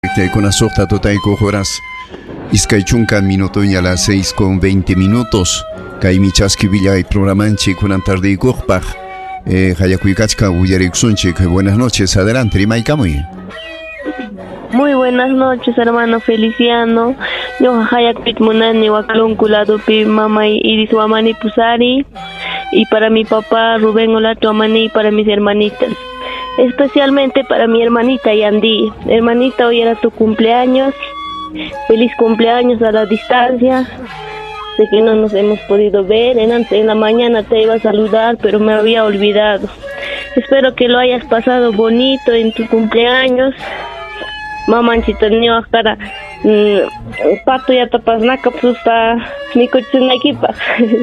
Con la sorta total horas Iskaychunka minuto y a las 6:20. Kaimichaski Villa y programanchi con tarde y Gurpach. Hayakuikachka Uyariksunchik. Buenas noches, adelante, Rimaikamuy. Muy buenas noches, hermano Feliciano. Yo Hayakuik Munani Wakalunkulado Pi Mama Iris Wamani Pusari. Y para mi papá Rubén Olato Amani y para mis hermanitas. Especialmente para mi hermanita Yandi. Hermanita, hoy era tu cumpleaños. Feliz cumpleaños a la distancia. Sé que no nos hemos podido ver. En la mañana te iba a saludar, pero me había olvidado. Espero que lo hayas pasado bonito en tu cumpleaños. Mamanchita niwa cara pato ya tapas naka pusta mi cochina equipa.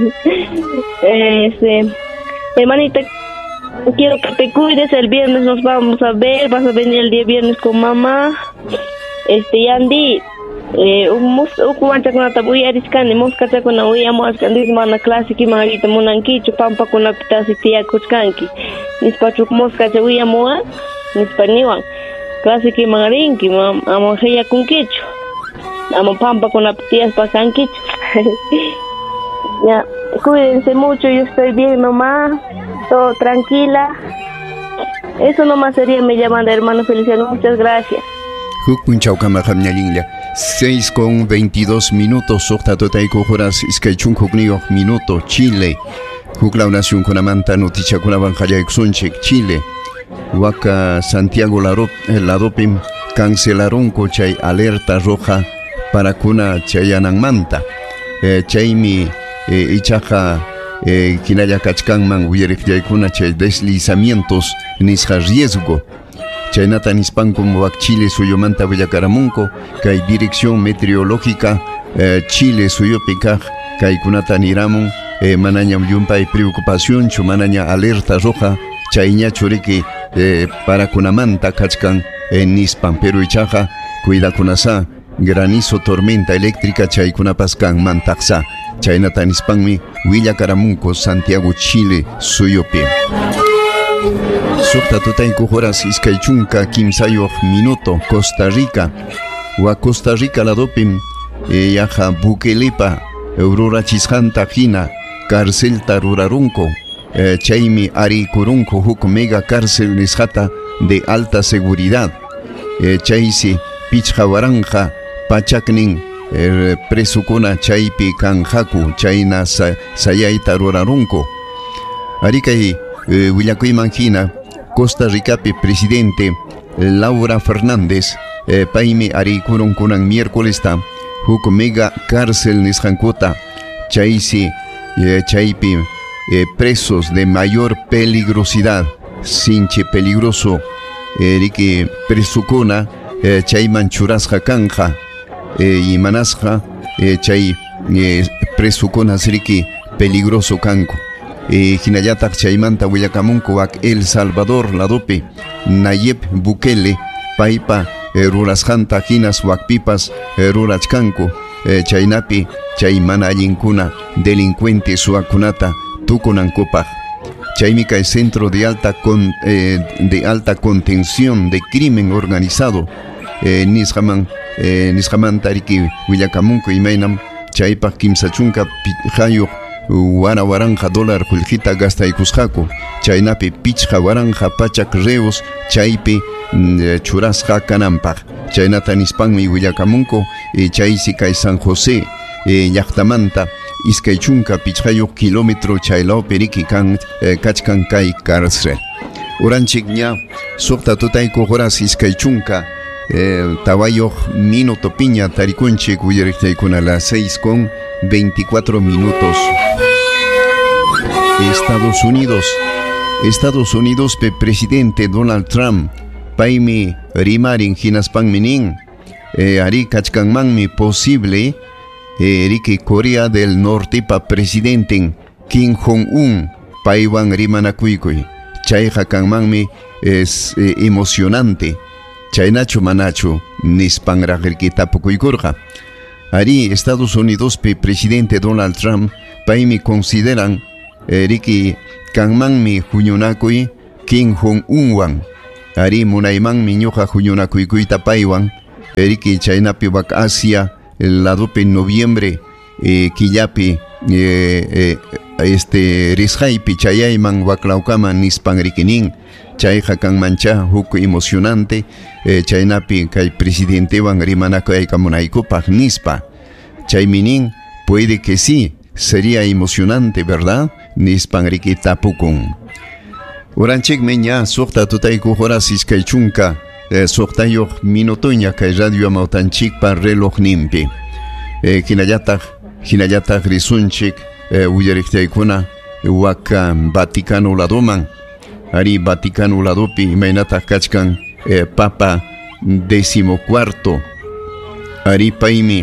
Hermanita, quiero que te cuides. El viernes nos vamos a ver. Vas a venir el día viernes con mamá. Yandi, ukumancha con la tabuya riscani, moscacha con la uya moscandis mana clase que marita monanquicho, pampa con la pitasi tía cochcanqui. Nispachuk moscacha uya moa, nispaniwan. Clase que marinki, amo heya con quicho. Amo pampa con la tías pasanquicho. Ya, cuídense mucho, yo estoy bien nomás, todo tranquila. Eso nomás sería me llaman de hermano Feliciano, muchas gracias. Hukpunchaucama Jamñalinlia, 6:22. Sorta totaiko horas Iskaychunko minuto, Chile. Hukla nación con amanta noticia con Avanjaya Exunchek, Chile. Waka Santiago Ladopim cancelaron chay alerta roja para kuna chayananmanta. Chaymi ichaja kinaya kachkanman uyerikyaykuna chay deslizamientos nisqa riesgo. Chaynata nispan como wak Chile suyomanta Villacaramunco, kay dirección meteorológica Chile suyopikaj kaykunata niramun manaña yumpay preocupación chu manaña alerta roja chayña churiki para kunamanta kachkan nispan pero ichaja cuida kunasa granizo tormenta eléctrica chaykunapaskan mantaxa chaynata nispanmi Villacaramunco Santiago Chile suyopi. Sokta totaiko horas Iskaychunka kimsayoq minuto Costa Rica. Wa Costa Rica ladopim yaja Bukelepa rurachishanta hina carcelta rurarunko. Chaymi ari kurunko huk mega cárcel nisjata de alta seguridad. Chaysi pichhawaranja pachaknin presukuna chaypi kanjaku chayna sayaita rurarunko. Arikay Villacuymanjina Costa Ricapi presidente Laura Fernández paimi ari kurunkunan miércoles ta huk mega cárcel nisjankota chaysi chaypi presos de mayor peligrosidad, sinche peligroso, riki presukuna, chayman churasja kanja, y manasja, chay presukuna riki peligroso kanko. Hinayatak chaymanta Villacamunco wak El Salvador ladope, Nayib Bukele, paipa, rurasjanta hinas wakpipas, rurachkanko, chaynapi, chaymana allinkuna, delincuente suakunata, Tukunankopaj. Chaymika es centro de alta contención de crimen organizado. Nishaman tariki Villacamunco y Mainam, Chaypaj Kimsachunka Pitjayo, Waranja dólar Juljita gasta y Cusjaco, Chaynapi Pichja Waranja Pachak Reos, Chaypi Churasja Canampaj, Chaynata Nispanmi Villacamunco, Chaysika y San José, Yachtamanta. Iskaychunka pichhayo kilómetro chaylao periki kan kachkan kay cárcel. Uranchik ña sokta totaiko horas Iskaychunka tawayo minuto piña tarikunchik uyeriktaykuna las 6:24. Estados Unidos pe presidente Donald Trump paimi rimarin hinaspan minin ari kachkanmanmi posible Riki Corea del Norte pa presidente Kim Jong-un paiwan rimanakuykui. Chayja kanmanmi es emocionante. Chaynacho manacho nispangrajirki tapukuykurqa. Ari Estados Unidos pe presidente Donald Trump paimi consideran riki kanmanmi huñunakuy Kim Jong-un wan. Ari munaymanmi ñuqa huñunakuykuita paywan Eriki Chaynapi Wak Asia, el ladope en noviembre, Killapi, Rizhaypi Chayayman Waklaukaman Nispan Rikinin, Chayja kan mancha huk emocionante, Chaynapi Kay presidente Van Rimanako Aykamunaikupaj Nispa. Chayminin puede que sí, sería emocionante, ¿verdad? Nispan Riki Tapukun. Uranchik meña sokta tutayku horas iskaychunka, soktayoq minutuña kay radio amautanchikpa reloj nimpi. Hinallataq risunchik uyariqtaykuna waka Vaticano ladoman, ari Vaticano ladopi imaynataq kachkan Papa 14, ari paymi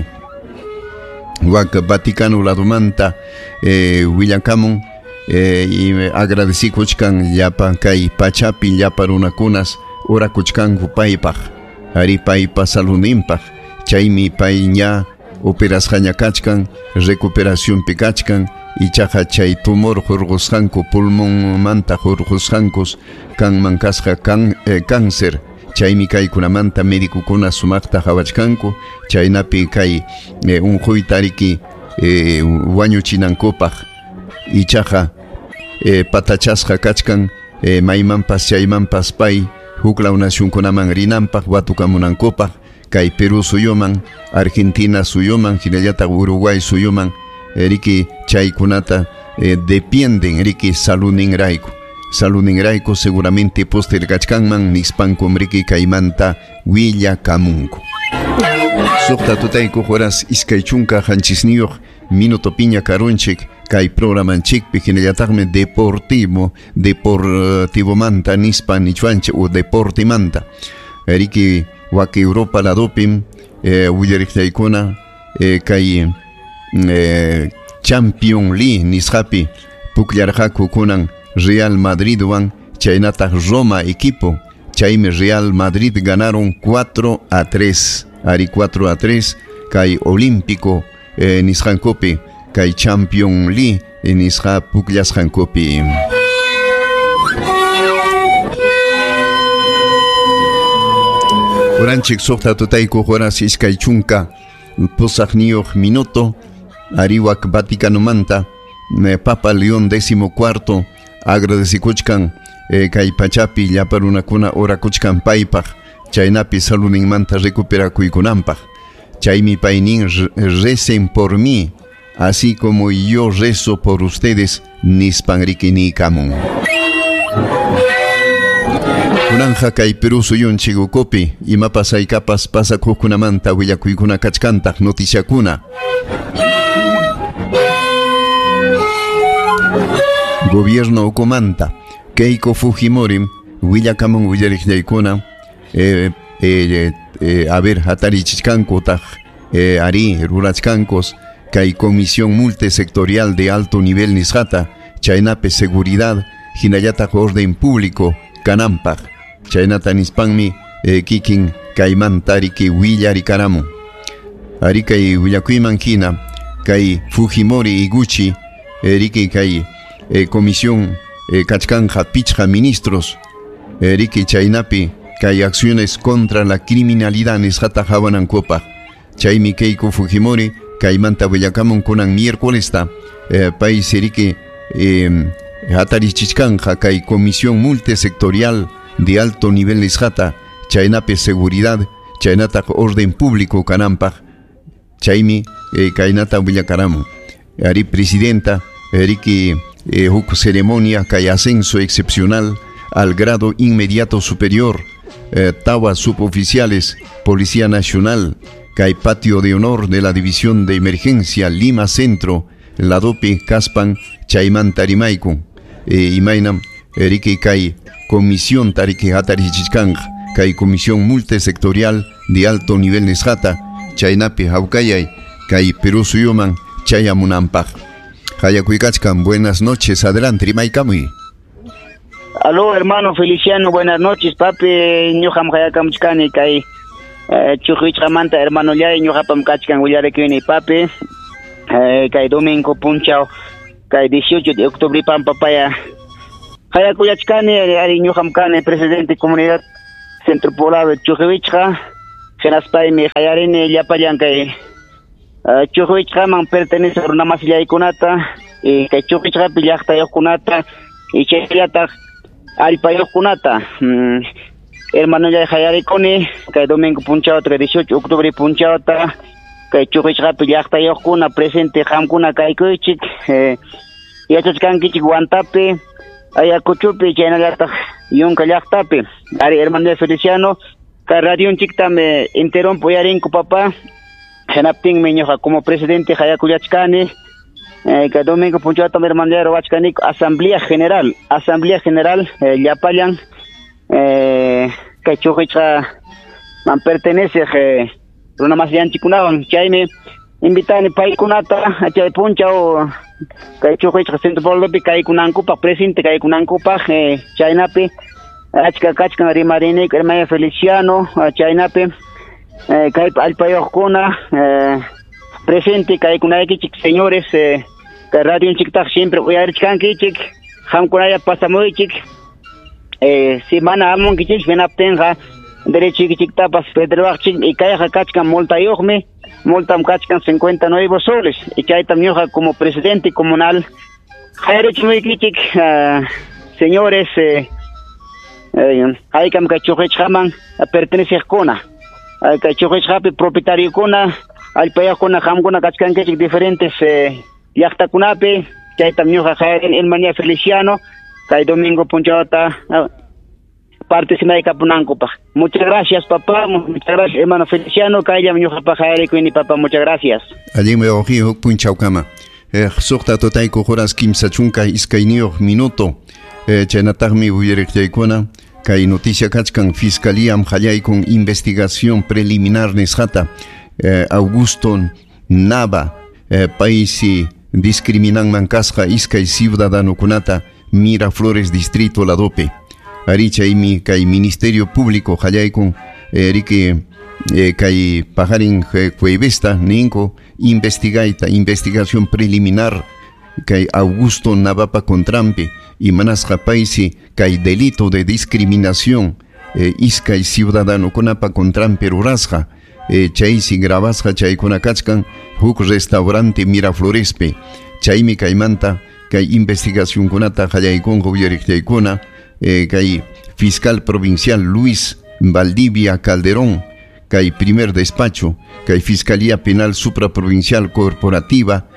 waka Vaticano ladomanta willakamun y agradecikuchkan llapa kay pachapi llapa runakunas urakuchkanku paypaq ari paypa saludinpaq chaymi pay ña operasqaña kachkan recuperaciónpi kachkan ichaqa chay tumor hurqusqanku pulmón manta hurqusqankus kanman kasqa cáncer chaymi kaykunamanta medicukuna sumaqta hawachkanku chaynapi kay unquyta riki wañuchinankupaq ichaqa patachasqa kachkan maymanpas chaymanpas pay huklaw nacionkunaman rinanpaq watukamunankupaq kay Perú suyuman, Argentina suyuman, hinallataq Uruguay suyuman riki chaykunata dependen riki saluninrayku seguramente postergachkanman nispankum riki kaymanta willakamunku. Suqta tutayku horas iskaychunka hanchisniyuq minuto piña karunchik kay programanchikpi hinallataqmi deportivo manta nispa nichwanchik o deportimanta riki waki Europa ladopim willariqtaykuna kay Champions League nisqapi pukllarqaku kunan Real Madridwan chaynataq Roma equipo chaymi Real Madrid ganaron 4-3 ari 4-3 kay Olímpico nisqankupi kay Champions League nisqa puklasqankupi. Uranchik suqta tutayku horas iskaychunka pusaqniyuq minuto ariwak Vaticanomanta Papa León XIV agradecikuchkan kay pachapi llapa runakuna orakuchkan paypaq chaynapi saluninmanta recuperakuykunanpaq chaymi paynin recen por mí así como yo rezo por ustedes nispan riki nikamun. Kunanja kay Perú suyunchik ukupi imapas aykapas pasakuqkunamanta willakuykuna kachkantaq noticiakuna. Gobierno ukumanta Keiko Fujimori willakamun willariqtaykuna a ver hatarichkanku taq ari rurachkankos kay comisión multisectorial de alto nivel nisqata chaynapi seguridad hinallataq orden público kananpaq chaynata nispanmi kikin kaymanta riki willarikaramun ari kay willakuyman hina kay Fujimori iguchi riki kay comisión kachkanja pichqa ministros riki chaynapi kay acciones contra la criminalidad nisqata hawanankupaq chaymi Keiko Fujimori kaymanta willakamun kunan miércolesta pay riki hatarichishkanja kay comisión multisectorial de alto nivel nisqata chaynapi seguridad chaynataq orden público kananpaq chaymi kaynata willakaramun ari presidenta riki huk ceremonia kay ascenso excepcional al grado inmediato superior tawa suboficiales Policía Nacional kay patio de honor de la División de Emergencia Lima Centro ladopi kaspan chaymanta rimayku imaynam riki kay comisión tariki hatarichishkanja kay comisión multisectorial de alto nivel nisqata chaynapi hawkayay kay Perú suyuman chayamunanpaq. Hayakuykachkan, buenas noches, adelante, rimaykamuy. Aló, hermano Feliciano, buenas noches, papi, ñuqam hayakamuchkani kay chuqwichqamanta hermano llay ñuqapam kachkan willarakuni papi kay domingo punchao kay 18 de octubre pampa paya hayakuyachkani ari ñuqam kani presidente comunidad centro poblado chuqwichqa Genaspay me hayarini llapallan kay chuqwichqaman pertenece runamasillaikunata y kay chuqwichqapi llaqtayuqkunata y chayllataq allpayuqkunata hermano ya hayarikuni kay domingo punchawta kay 18 de octubre punchawta kay chuqwichqapi llaqtayuqkuna presente qamkuna kaykuychik yachachkankichik Wantapi Ayacuchupi chaynallataq Yunka llaqtapi ari hermano Feliciano kay radionchikta me interrumpo yarinku papá Genaptinmi ñuqa como presidente hayakullachkani kay domingo punchawta hermano wachkani asamblea general llapallan kay chuqwichqa man pertenece runamasyanchikunawan chaymi invitani paykunata chay punchaw kay chuqwichqa Centro Pobladopi kaykunankupaq presente kaykunankupaq chaynapi achka kachkan rimariniku hermano Feliciano chaynapi kay allpayuqkuna presente kaykunaykichik señores kay radionchiktaq siempre uyarichkankichik qamkunalla pasamuychik semana amunkichik hinaptinqa derechikichiktapas pedrewaqchik y kayqa kachkan multam kachkan 59 soles y chaytam ñuqa como presidente comunal hayarichmuykichik señores haykam kay chuqwichqaman perteneciqkuna kay chuqwichqapi propietariokuna allpayuqkuna qamkuna kachkankichik diferentes llaqtakunapi chaytam ñuqa hayarini hermano Feliciano kay domingo punchawta participaykapanankupaq. Muchas gracias papá, muchas gracias hermano Feliciano kayllam ñuqapaq hayarikuyni papá, muchas gracias. Allimi oji huk punchawkama suqta tutayku horas kimsa chunka iskayniyuq minuto chaynataqmi uyariqllaykuna kay noticia kachkan Fiscalía hallaykun investigación preliminar nisqata Augusto Nava paisi discriminanman kasqa iskay ciudadanokunata Miraflores distrito Ladope arichaymi kay Ministerio Público hallaykun riki kay pajarin juevesta ninko investigación preliminar kay Augusto Navapa contrampi y manasqa paisi kay delito de discriminación iskay ciudadano kunapa contrampi rurasqa chaysi grabasqa chaykuna kachkan huk restaurante Miraflorespi chaymi kaymanta kay investigación kunata hallaykunqa uyariqllaykuna kay fiscal provincial Luis Valdivia Calderón kay primer despacho kay Fiscalía Penal Supraprovincial Corporativa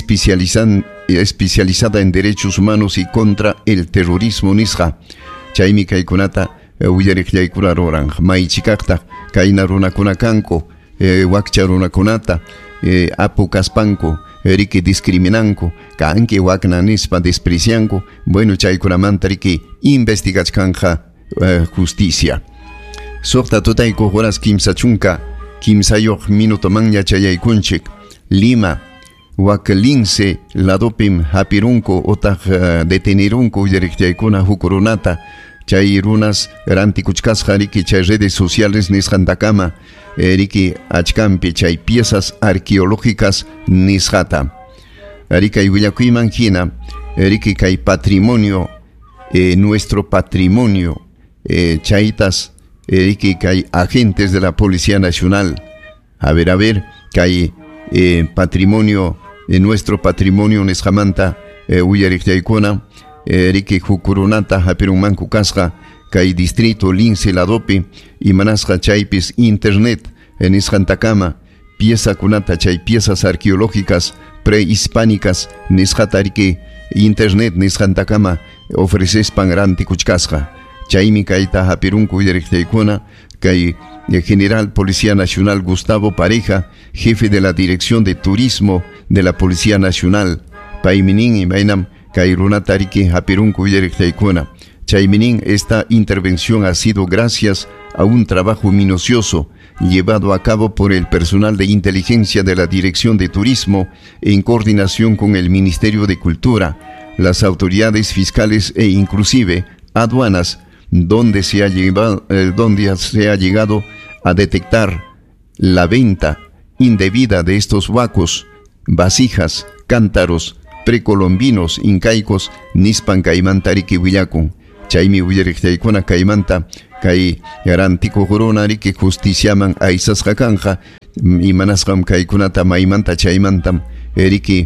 especializada en derechos humanos y contra el terrorismo nisqa chaymi kaykunata uyariqllaykuna ruran maychikaqta kayna runakuna kanku wakcha runakunata apu kaspanku riki discriminanku kanki wakna nispa desprecianku bueno chaykunamanta riki investigachkanqa justicia suqta tutayku horas kimsa chunka kimsayuq minutomanña chayaykunchik Lima wak lince ladopim hapirunku utaq detenirunku uyariqllaykuna huk runata chay runas rantikuchkasqa riki chay redes sociales nisqantakama riki achkampi chay piezas arqueológicas nisqata rikay willakuyman hina riki kay patrimonio nuestro patrimonio chaytas riki kay agentes de la Policía Nacional a ver kay patrimonio nuestro patrimonio nisqamanta uyariqllaykuna riki hukurunata hapirunmanku kasqa kay distrito Lince Ladopi y manasqa chaypis internet nisqantakama pieza chay piezas arqueológicas prehispánicas nisqata riki internet nisqantakama ofrecespan rantikuchkasqa chaymi kayta hapirunku uyariqllaykuna kay General Policía Nacional Gustavo Pareja, jefe de la Dirección de Turismo de la Policía Nacional payminin imaynam kay runata riki hapirunku uyariqllaykuna chayminin esta intervención ha sido gracias a un trabajo minucioso llevado a cabo por el personal de inteligencia de la Dirección de Turismo en coordinación con el Ministerio de Cultura, las autoridades fiscales e inclusive aduanas, donde se ha llegado a detectar la venta indebida de estos huacos, vasijas, cántaros precolombinos incaicos nispan kaymantariki willakun chaymi uyariqtaykuna kaymanta kay Rantico Corona riki justiciaman aysasqa kanqa imanasqam kaykunata maymanta chaymantam riki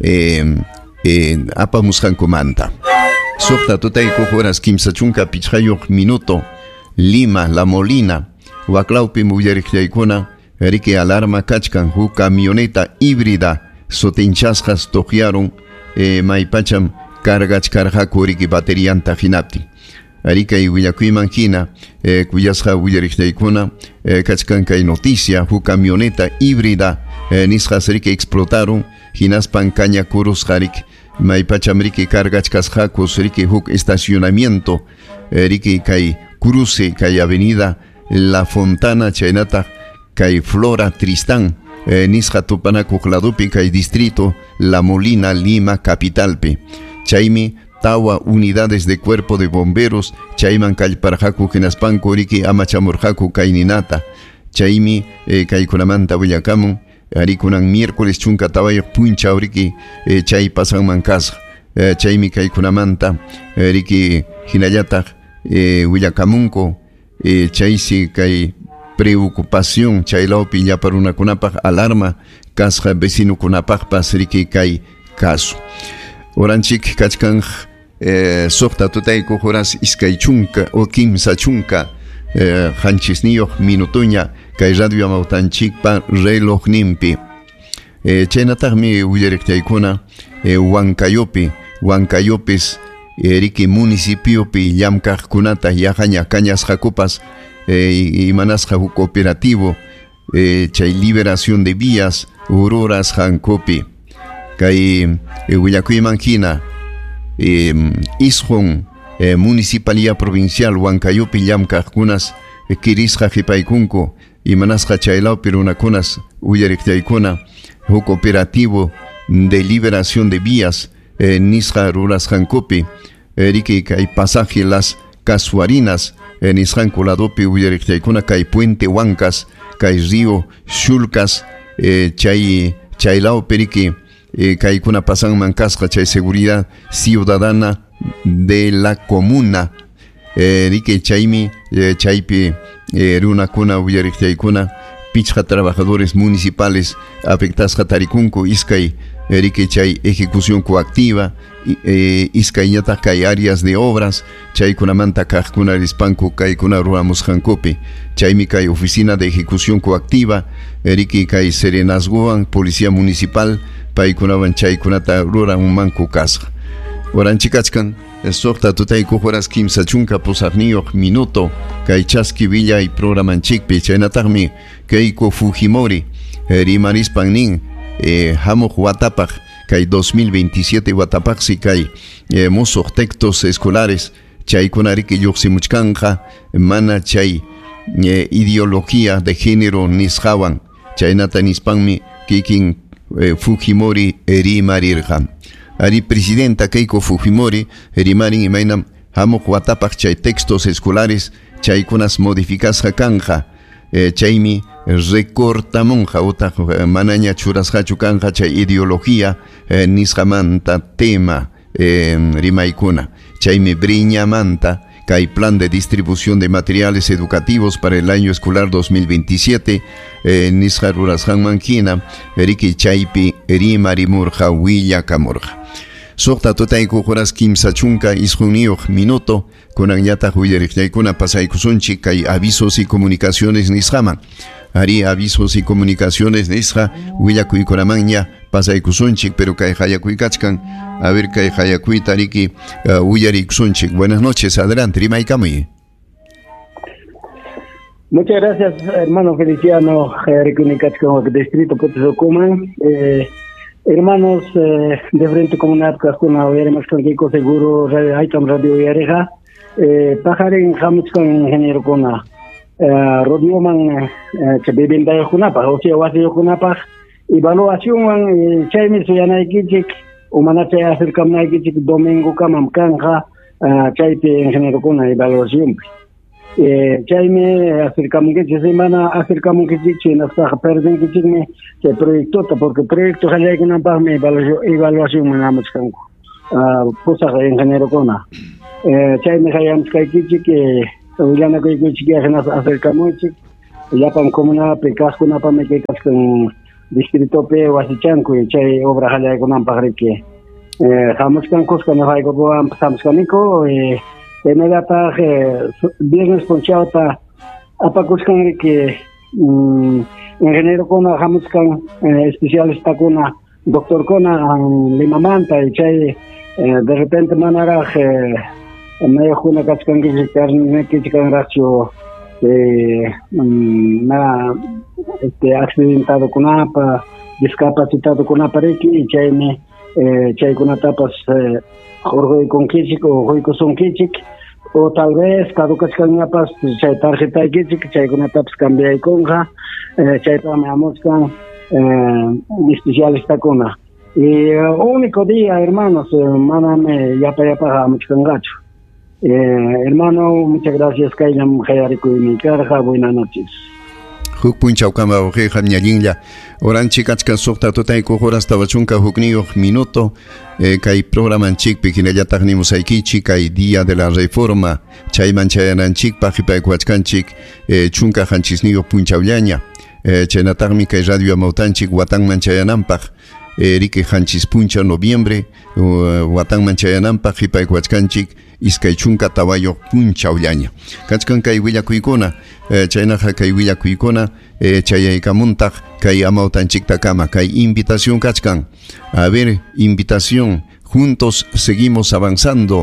apamusqankumanta. Suqta tutaykuq horas kimsa chunka pichqayuq minuto Lima, La Molina, Waklaupi uyariqtaykuna riki alarma kachkan huk camioneta híbrida sotinchasqas toqyaron maypacham cargachkarqaku riki baterianta hinaptin. Arikay willakuyman hina kuyasqa willariqtaykuna kachkan kay noticia huk camioneta híbrida nisqas riki explotaron hinaspan kañakurusqa riki maypacham riki cargachkasqakus riki huk estacionamiento riki kay cruce kay avenida La Fontana chaynata kay Flora Tristán nisqa tupanakuq ladupi kay distrito La Molina Lima capitalpi chaymi tawa unidades de cuerpo de bomberos chayman kallparqaku hinaspanku riki amachamurqaku kay ninata chaymi kaykunamanta willakamun arikunan miércoles chunka tawayuq punchaw riki chay pasanman kasqa chaymi kaykunamanta riki hinallataq willakamunku chaysi kay preocupación chaylawpi llapa runakunapaq alarma kasqa vecinukunapaqpas riki kay caso. Oranchik kachkan suqta tutaykuq horas iskay chunka o kimsa chunka hanchisniyuq minutuña kay radio amawtanchikpa relojninpi chaynataqmi willariqtaykuna Huancayopis riki municipiopi llamkaqkunata yaqaña kañasqakupas imanasqa huk cooperativo chay liberación de vías Auroras hankupi kay willakuyman hina isqun municipalidad provincial Huancayupi llamkaqkunas kirisqa qhipaykunku imanasqa chaylawpi runakunas willariqtaykuna huk cooperativo de liberación de vías nisqa rurasqankupi riki kay pasaje Las Casuarinas nisqanku ladopi willariqtaykuna kay Puente Huancas kay río Shulcas chaylawpi riki kaykuna pasanman kasqa chay seguridad ciudadana de la comuna riki chaymi chaypi runakuna willariqtaykuna pichqa trabajadores municipales afectasqa tarikunku iskay riki chay ejecución coactiva iskayñataq kay áreas de obras chaykunamanta kaqkuna rispanku kaykuna ruramusqankupi chaymi kay oficina de ejecución coactiva riki kay serenazgowan policía municipal paykunawan chaykunata ruramunmanku kasqa. Oranchikachkan suqta tutaykuq horas kimsa chunka pusaqniyuq minuto kay chaski villay programanchikpi chaynataqmi Keiko Fujimori rimarispan nin hamuq watapaq kay 2027 watapaqsi kay musuq textos escolares chaykuna riki lluqsimuchkanqa mana chay ideología de género nisqawan chaynata nispanmi kikin Fujimori rimarirqa. Ari presidenta Keiko Fujimori rimarin imaynam hamuq watapaq chay textos escolares chaykunas modificasqa kanqa chaymi recortamunqa utaq manaña churasqachu kanqa chay ideología nisqamanta tema rimaykuna chaymi briñamanta kay plan de distribución de materiales educativos para el año escolar 2027 nisqa rurasqanman hina riki chaypi rimarimurqa willakamurqa. Suqta tutaykuq horas kimsa chunka isquniyuq minuto kunanñataq willariqtaykuna pasaykusunchik kay avisos y comunicaciones nisqaman. Ari avisos y comunicaciones nisqa willakuykunamanña pasaykusunchik pero kay hayakuykachkan a ver kay hayakuyta riki willarikusunchik. Buenas noches, adelante, rimaykamuy. Muchas gracias, hermano Feliciano, Ricunicachkan, distrito Potesocuman. Hermanos de Frente Comunidad Cascuna, veremos con Kiko Seguro, Aitam Radio Yareja, Pajarin Hamilton Ingeniero Kuna, Rodioman, Chebibinda Yojunapa, o sea, Wasi Yojunapa, evaluación, Chaymi Suyana Ikichik, Humanache Acercamna Ikichik, Domingo Kamam Kanja, Chaype Ingeniero Kuna, evaluación. Chayme acercamos que semana acercamos que chinas para perder que chigne que proyecto porque proyecto hay que una parte evaluación manamos con cosa de ingeniero Kona chaymi hayamuskaykichik willanakuykuchik acercamunchik llapan comunapi kaqkunapami kay kasqan distritopi wasichankuy chay obra hallaykunanpaq riki hamuskan kuskan haykupuwan hamuskaniku inmediataq viernes punchawta apakuskan riki ingenieros hamuskan especialistakuna doctorkuna Limamanta y chay de repente manaraj medio juna kaskankichik karnekichik racho na accidentado kunapa discapacitado kunapa riki y chaymi chaykunatapas urquykunkichik o quykusunkichik o tal vez caducaskanñapas chay tarjetaykichik chaykunatapas cambiaykunqa chaypami hamuskan especialistakuna y único día hermanos maname yapa hamuchkangachu hermano muchas gracias kayllam hayarikuymi karqa buenas noches huk punchawkama uqiqa ñallinlla oranchik achka suqta tutaykuq horas tawachunka hukniyuq minuto kay programanchikpi hinallataq nimusaykichik kay Día de la Reforma chayman chayananchikpaq hipaykuachkanchik chunka hanchisniyuq punchawllaña chaynataqmi kay radio amawtanchik watanman chayananpaq riki hanchis puncha noviembre watanman chayananpaq hipaykuachkanchik iskay chunka tawayuq punchawllaña kachkan kay willakuykuna chaynaqa kay willakuykuna chayaykamuntaq kay amawtanchiktakama kay invitación kachkan a ver invitación juntos seguimos avanzando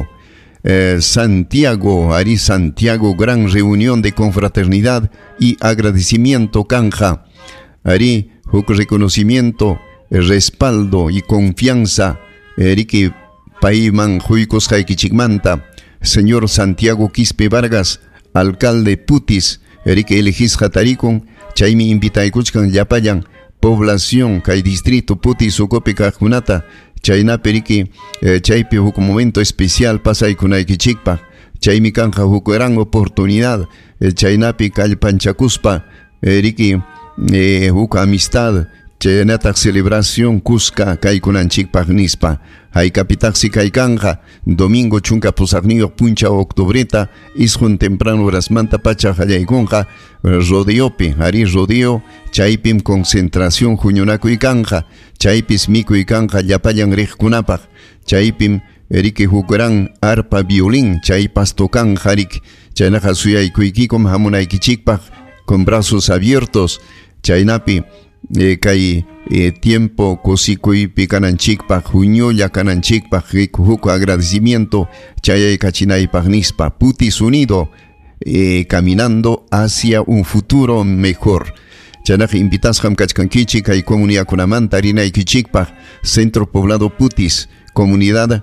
Santiago, Ari Santiago, gran reunión de confraternidad y agradecimiento canja. Ari, huk reconocimiento, respaldo y confianza. Riki Paiman Juicos Jaikichigmanta, señor Santiago Quispe Vargas, alcalde Putis, Riki Elegis Jataricon, Chaimi Invitaikuchkan Yapayan, población, Kai distrito Putis Ucope Cajunata. Chayna periki chaypi huk momento especial pasaykunaykichikpa chaymi kanja huk gran oportunidad chaynapi kallpanchakuspa riki huk amistad chaynataq celebración kuska kaykunanchikpaq nispa haykapitaqsi kay kanja domingo chunka pusaqniyuq puncha octubreta isqun temprano horasmanta pacha hallaykunqa rodeopi ari rodeo chaypim concentración huñunakuy kanja chaypis mikuy kanja llapayan riqkunapaq chaypim riki huk gran arpa violín chaypas tokanja rik chaynaqa suyaykuykikum hamunaykichikpaq con brazos abiertos chaynapi kay tiempo kusikuypi kananchikpaq huñulla kananchikpaq huk agradecimiento chayay kachinaypaq nispa Putis unido caminando hacia un futuro mejor. Chanaj invitasqam kachkankichik kay comunidadkunamanta rinaykichikpaq Centro Poblado Putis, comunidad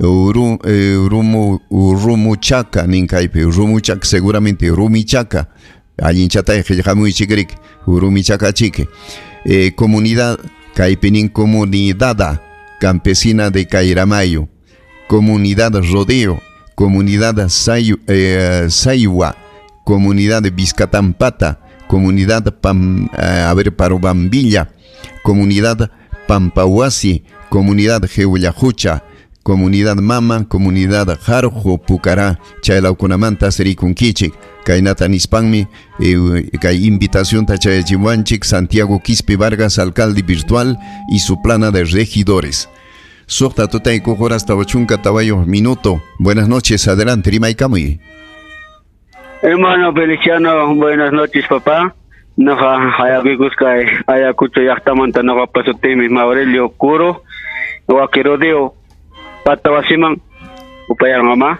Rumuchaca ninkaypi Rumuchaca seguramente Rumichaca allinchatay qillqamuychikrik Rumichaca chique comunidad kaypinin comunidad campesina de Cairamayo, comunidad Rodeo, comunidad Sayua, comunidad de Vizcatampata, comunidad Parobambilla, comunidad Pampahuasi, comunidad Jeullajucha, comunidad Mama, comunidad Jarjo, Pucará, Chaylaukunamanta Serikunkichik, Kainata Nispanmi, kay invitación Tachayachihuanchik, Santiago Quispe Vargas, alcalde virtual y su plana de regidores. Sokta tutay horas tawachunka tawayo minuto. Buenas noches, adelante, Rimaykamuy. Hermano Feliciano, buenas noches, papá. Naja Hayabikuskai, Ayacucho Yachtamanta, Naga Pasotemi, Maurelio Curo, Wakirodeo, Patawasiman, Upayar mamá.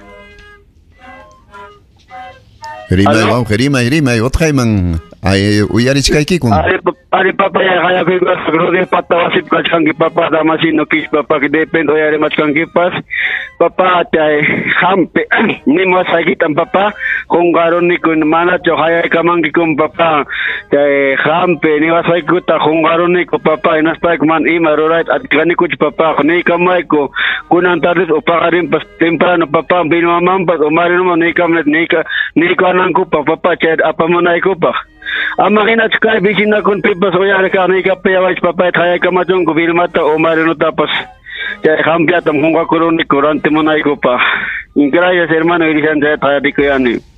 Rimay, otrayman uyarichkaykikun. Ari papa ya Hayabikus, Patawasip Kachangi, Papa, Damasino Kish, Papa, que depende de Machkangipas, Papa, Hampe, Nimo Sagitan, Papa, Hungaronico, Manacho, Hayakamangi, Papa, Hampe, Nivasaikuta, Hungaronico, Papa, and Aspakman, Ima, right at Granikuch, Papa, Nika Maiko, Kunantaris, Opagarim, Temprano, Papa, Bino Mampas, or Marino, Nikam, Nika Nankupa, Papa, Ched, Apamonaikupa. Amakina Sky Bicina con Pipas, Oyaka, Nika Payawach, Papa, Hayakamatun, Vilmata, or Marino Tapas. Hampiatam, Hungakuronico, Rantimonaicopa. Gracias, hermano Feliciano, para Ricuyani.